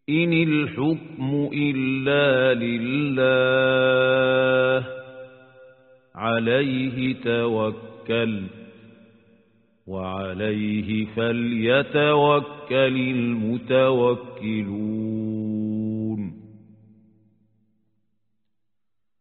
إن الحكم إلا لله عليه توكل وعليه فليتوكل المتوكلون